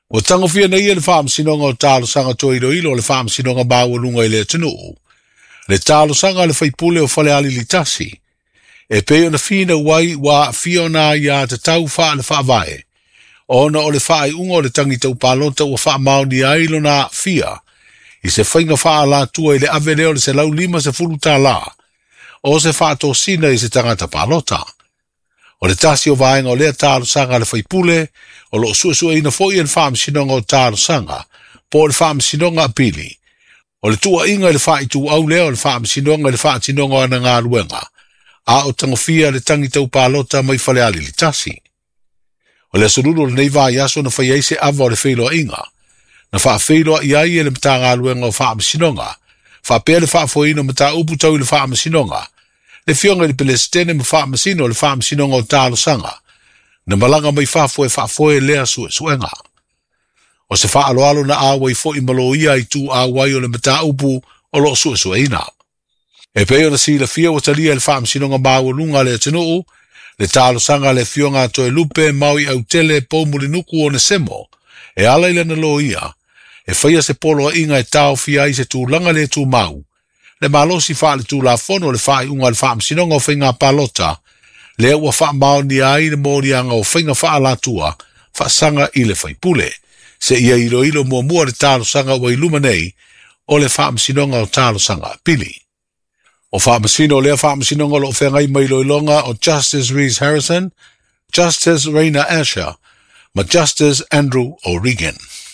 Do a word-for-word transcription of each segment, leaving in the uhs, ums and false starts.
O tango fia na ia le wha amsinonga o tālo sanga to ilo ilo le wha amsinonga bawa lunga i le tunu. Le tālo sanga le whaipule o whale ali li tasi. E peo na fina wai wa fiona ia te tau wha le wha vae. Ona o le wha ai unga o le tangi tau palota o wha maoni a ilo na fia. I se whainga wha la tua i le ave leo le se lau lima se fulu tā la. O se wha to sina i se tangata palota. O le tasi o vaenga o lea tālo sanga le whaipule, o lo sua sua ina foi en wha amsinonga o tālo sanga, po le wha amsinonga apili. O le tua inga le wha i tu au leo le wha amsinonga le wha amsinonga o na ngā ruenga. A o tangofia le tangi tau palota mai whale ali li tasi. O le asururu le neiva i aso na whai eise ava o le whailoa inga. Na wha whailoa i ai e le mta ngā ruenga o wha amsinonga. Wha pēr le wha foino mta upu tau le wha amsinonga. Le fionga le pelestene me wha amsino le wha amsinonga o tālo sanga. Na malanga mai wha foe wha foe lea sue suenga. O se wha alo alo na awa i fo i malo ia i tu awai o le mta upu o lo sue sueina. E peo na si la fia o talia le wha amsinonga maua lunga le atinuu, le tālo sanga le fionga to e lupe maui au tele po mulinuku o ne semo, e ala ila na lo ia, e whaia se polo inga e tau fia i se tu langa le tu mau, le malosi wha le tu la fono le wha i unga le wha amsinonga o whainga palota, le ua wha mao ni ai le mori anga o whainga wha la tua, wha sanga i le whaipule, se ia ilo ilo mua mua le tālo sanga wa iluma nei, o le wha amsinonga o tālo sanga pili. O whaamasino lea whaamasinonga lo whengai mai loilonga o Justice Rees Harrison, Justice Raina Asher, ma Justice Andrew O'Regan.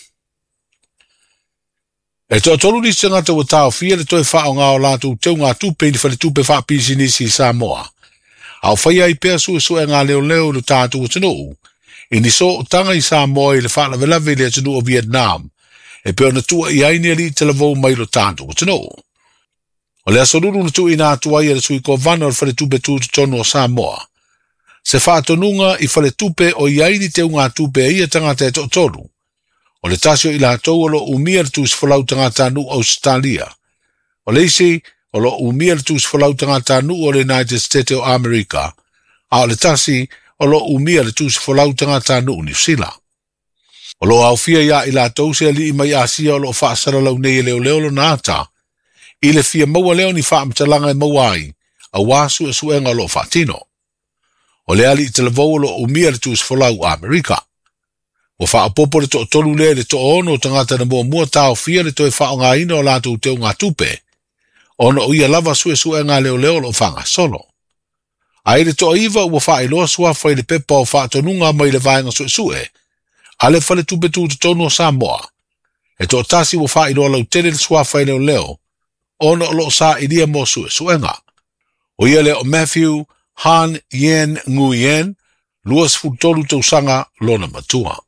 E toa tolu ni se ngata wa tau fia le toi wha o ngā o lātu teu ngā tupe ni whale tupe wha pisinisi i Samoa. Au whaia i pēr sua sua ngā leo leo lo tātu o tanu. I ni so o tanga i Samoa i le wha la velave le tanu o Vietnam. E pēr na tua i aini ali te lavou mai lo tātu o tanu. O le asoruru na tu ina atua i le sui ko vana o le whale tupe tu tonu o Samoa. Se wha atonunga i whale tupe o iaini te unga tupe ia tangata e to tonu. O le tasio i la tau o lo umia le tus whalau tangata nu Australia. O le isi o lo umia le tus whalau tangata nu o le United States of America. A o le tasi o lo umia le tus whalau tangata nu New Zealand. O lo au fia ia i la tau se li i mai asia o lo whaasara lau nei leo leo lo nata. I le fia maua leo ni wha amtalanga e maua ai, a wasu e suenga lo whatino. O le ali i te lavou lo umia le tus whalau Amerika. O wha apopo le to tolu le le to ono tangata na mua mua tau fia le to e wha o ngā ina o lātu teo ngā tupe. Ono o ia lava sue suenga leo leo lo whanga solo. Ai le to iwa ua wha i loa sua whai le pepa o wha tonunga mai le vaenga sue sue. A le whale tupe tu te tonu o Samoa. E to tasi ua wha i loa lau tele le sua whai leo leo. Ono lo sa idia mo sue suenga. O ia le o Matthew Han Yen Nguyen, luas futolu tau sanga lona matua.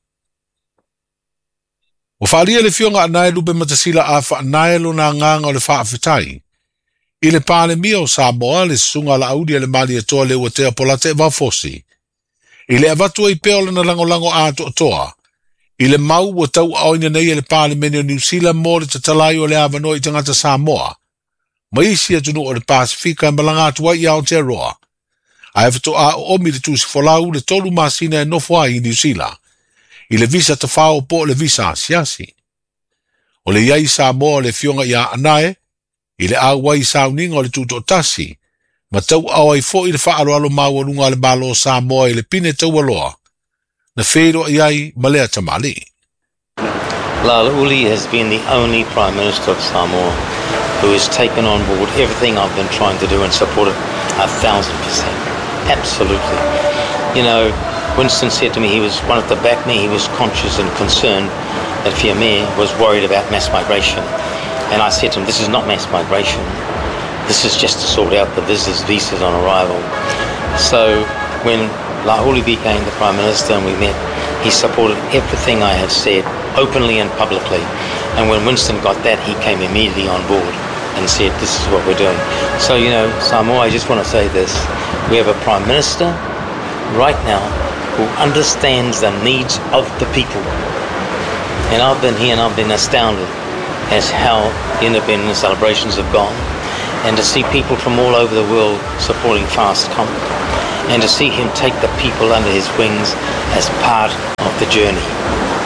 O whaalia le fionga anae lupe matasila a whaanae lona nganga o le whaafetai. I le pāle mia o Samoa le sunga la audia le mali atoa le ua tea polate e wafosi. I le avatua i peola na lango lango ato atoa. I le mau wa tau aoina nei e le pāle mene o New Zealand mo le tatalai o le avano i tangata Samoa. Ma isi atunu o le Pasifika e malanga atua i Aotearoa. A e fato a o omi le tusi folau le tolu masina e nofua i New Zealand. I le visa te whao po le visa asiasi. O le iai Samoa le fionga i a anae, i le awai sauninga o le tuto tasi, ma tau awai fo i le whaaro alo mawarunga le malo Samoa i le pine tau aloa. Na whero iai malea tamali. Laulauli has been the only Prime Minister of Samoa who has taken on board everything I've been trying to do and supported a thousand percent. Absolutely. You know, Winston said to me he was wanted to back me, he was conscious and concerned that Fiamare was worried about mass migration. And I said to him, this is not mass migration. This is just to sort out the visitors' visas on arrival. So when Lauli became the Prime Minister and we met, he supported everything I had said openly and publicly. And when Winston got that, he came immediately on board and said, this is what we're doing. So, you know, Samoa, I just want to say this. We have a Prime Minister right now who understands the needs of the people. And I've been here and I've been astounded as how the independence celebrations have gone. And to see people from all over the world supporting Fast Comp. And to see him take the people under his wings as part of the journey.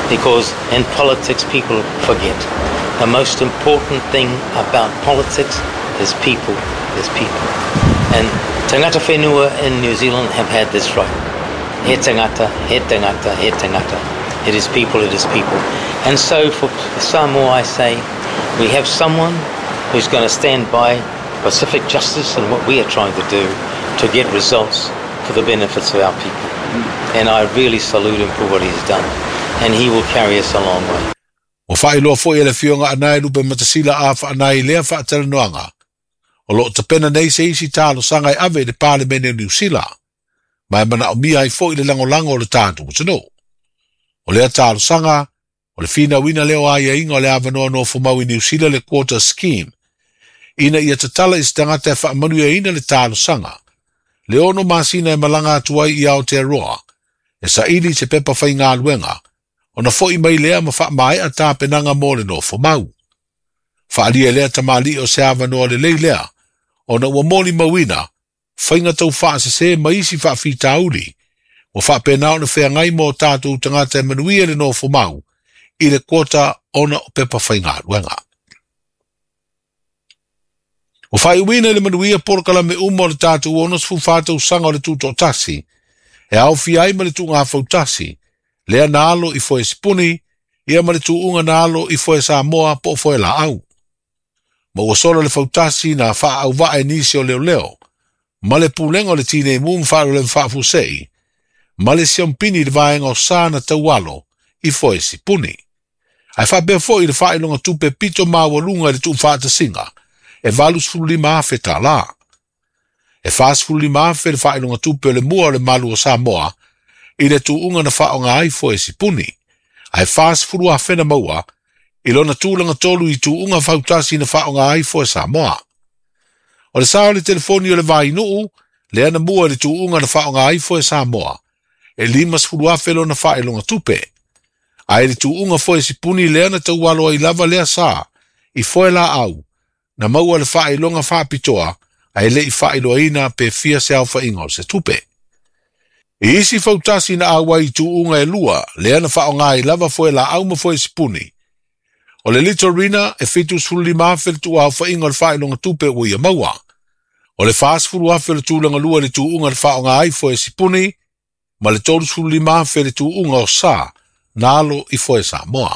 Because in politics, people forget. The most important thing about politics is people, is people. And tangata whenua in New Zealand have had this right. He tangata, he tangata, he tangata. It is people, it is people. And so for Samoa, I say, we have someone who's going to stand by Pacific justice and what we are trying to do to get results for the benefits of our people. And I really salute him for what he's done. And he will carry us a long way. O whaeloa fo ele fionga anai lupe matasila a wha anai lea wha atara o lo te pena nei se isi tālo sangai ave de pāle mene New Zealand. Mai mana o mia i fo i le lango lango o le tātu utano. O lea tālo sanga, o le fina wina leo aia inga o le avanoa no fumau i New Zealand le quota scheme. Ina ia tatala is tangata e wha manuia ina le tālo sanga. Le ono masina e malanga atuai i Aotearoa, e sa ili te pepa whai ngā luenga, o na fo i mai lea ma wha mai a tā penanga mōle no fumau. Wha alia lea tamali o se avanoa le lei lea, o na ua mōli mawina, whainga tau wha se se maisi wha fi tauli, o wha penao na whea ngai mō tātou tangata e manuia le no fumau, i le kota ona o pepa whai ngā luenga. O whai uina le manuia porkala me umo le tātou ona sfu whātou sanga o le tūto tasi, e au fi ai ma le tū ngā fautasi, lea nalo i foe sipuni, ia ma le tū unga nalo i foe Samoa po foe la au. Ma ua sola le fautasi na wha au wa e nisi o leo leo, ma le pūlenga o le tine mum wha le wha fusei, ma le siompini le vaenga o sāna taualo i foe sipuni. Ai wha bea foe i le wha ilonga tupe pito maua lunga le tū wha singa, e valus fulu lima afe tā la. E whaas fulu lima afe le wha ilonga tupe le mua le malu o Samoa, i le tū unga na wha o ngā aifo e sipuni. Ai whaas fulu afe na maua, i lona tūlanga tolu i tū unga whautasi na wha o ngā aifo e Samoa. O le sao le telefoni o le vai nuu, le ana mua le tū unga na wha o ngā aifo e Samoa, e limas fulu afe lo na wha ilonga tupe. Ai le tū unga fo e sipuni le ana tau walo i lava lea sa, i foe la au, na maua le wha ilonga wha pitoa, ai le i wha iloina pe fia se au wha ingo se tupe. I isi fautasi na awa i tū unga e lua, le ana wha o ngā i lava foe la au ma foe sipuni. O le Little Rina e fitu sulu lima afe le tū au wha ingo le wha ilonga tupe ua ia maua. O le whaas fulu afe le tūlanga lua le tū unga le wha o ngā ai foe sipuni, ma le tōru sulu lima afe le tū unga o sa, nalo i foe Samoa.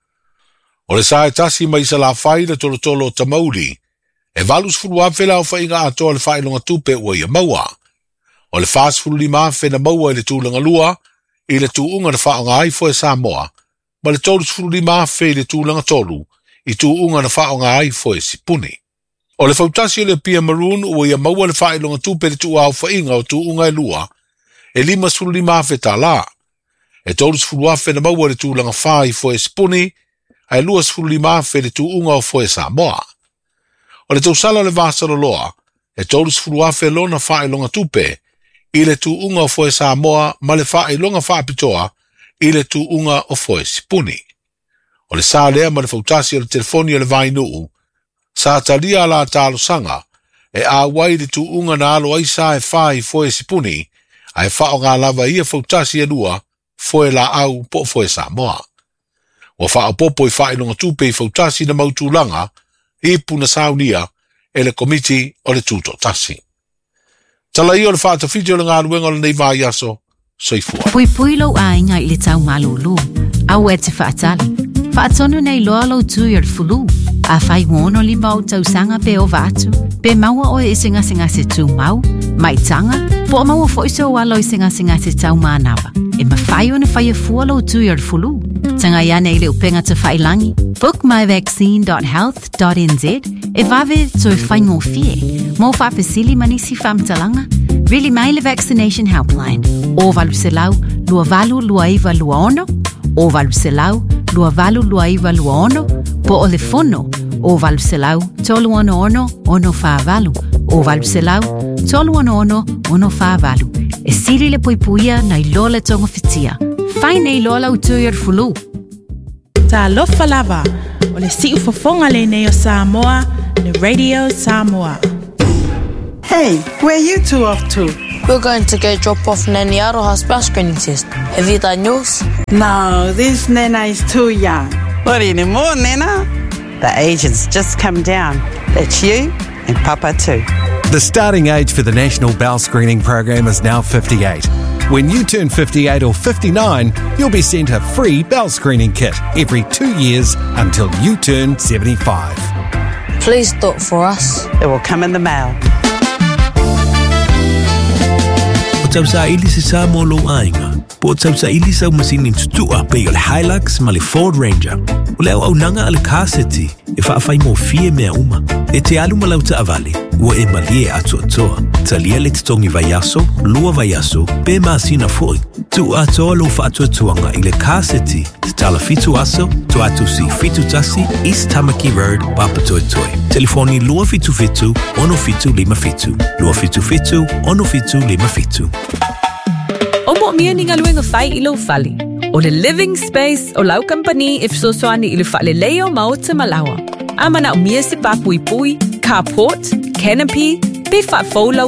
O le sa e tasi mai sa la whai le tolo tolo o tamauli, e valus fulu afe la au wha inga atoa le wha ilonga tupe ua ia maua. O le whaas fulu lima afe na maua i le tūlanga lua, i le tū unga le wha o ngā ai foe Samoa, ma le tōru sulu lima afe i le tūlanga tolu, i tū unga na wha o ngā ai foe sipuni. O le fautasi o le pia maroon ua ia maua le wha ilonga tupe le tū au wha inga o tū unga e lua, e lima sulu lima afe tā la. E tōru sulu afe na maua le tūlanga wha i foe sipuni, ai lua sulu lima afe le tū unga o foe Samoa. O le tausala le vāsalo loa, e tōru sulu afe lona wha ilonga tupe, i le tū unga o foe Samoa ma le wha ilonga wha pitoa, i le tū unga o foe sipuni. O le sā lea ma le fautasi o le telefoni o le vai nuu, sa talia la tālo sanga, e a wai le tū unga na alo aisa e wha i foe sipuni, ai wha o ngā lava ia fautasi e lua, foe la au po foe Samoa. O wha o popo i wha ilonga tupe i fautasi na mautulanga, i puna saunia, e le komiti o le tūto tasi. Tala i o le wha tawhiti o le ngā luenga o le nei vai aso, soifua. Pui pui lau a inga i le tau malulu, au e te whaatali. Whaatonu nei loa lau tui ar fulu, a whai wono li mau tau sanga pe o vatu, pe maua o e singa singa se tū mau, mai tanga, po maua fo iso walo i singa singa se tau manawa, e ma whai o ne whai e fua lau tui ar fulu. Tanga ia nei le upenga te whailangi, book my vaccine dot health dot n z, e vave to e whai ngō fie, mō whapesili manisi whamtalanga, really mai le vaccination helpline, o valu se lau, lua valu lua iwa lua ono, o valu se lau, lua valu lua iwa lua ono, po o le fono, o valu se lau, tolu ono ono, ono wha valu, o valu se lau, tolu ono ono, ono wha valu, e siri le poipuia na i loa le tonga fitia, whai nei loa lau tui ar fulu. Ta lofa lava, o le si ufofonga le nei o Samoa, le Radio Samoa. Hey, where you two off to? We're going to go drop off Nanny Aroha's bell screening test. Have you done yours? No, this Nana is too young. What anymore, Nana? The age has just come down. That's you and Papa too. The starting age for the National Bowel Screening Program is now fifty-eight. When you turn fifty-eight or fifty-nine, you'll be sent a free bowel screening kit every two years until you turn seventy-five. Please do it for us. It will come in the mail. O tau sa ili se sa mo lo ainga. Po tau sa ili sa masini tutua pe o le Hilux ma le Ford Ranger. O le au nanga ale kaseti e whaafai mo fie mea uma. E te alu malau ta avale, ua e malie atu atoa. Talia le titongi vaiaso, lua vaiaso, pe maasina foi. Tu atoa lo whaatu atuanga i le kaseti, te tala fitu aso, tu atu si fitu tasi, East Tamaki Road, Papatoe Toi. Telefoni lua fitu fitu, ono fitu lima fitu. Lua fitu fitu, ono fitu lima fitu. O mo mia ni ngaluenga fai ilo fali. O le living space o lau company if so soani ilu fale leo maota malawa. Amana o mia se papui pui, carport, canopy, pe fa fo lau